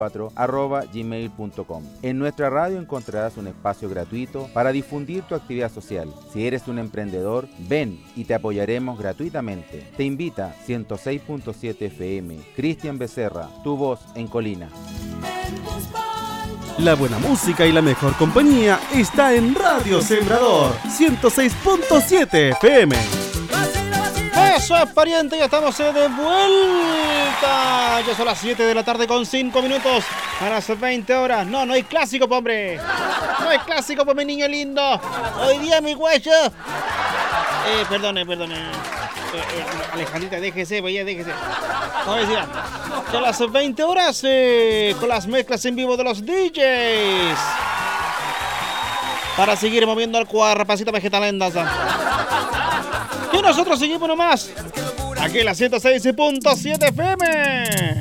gmail.com. En nuestra radio encontrarás un espacio gratuito para difundir tu actividad social. Si eres un emprendedor, ven y te apoyaremos gratuitamente. Te invita 106.7 FM. Cristian Becerra, tu voz en Colina. La buena música y la mejor compañía está en Radio Sembrador 106.7 FM. Eso es, pariente, ya estamos de vuelta. Ya son las 7 de la tarde con 5 minutos. A las 20 horas. No hay clásico, hombre. No hay clásico, mi niño lindo. Hoy día mi hueso. Perdone. Alejandrita, déjese, vaya, déjese. No, decía, ya a las 20 horas con las mezclas en vivo de los DJs. Para seguir moviendo al cuarpacito vegetalendas. Y nosotros seguimos nomás. Aquí en la 106.7 FM.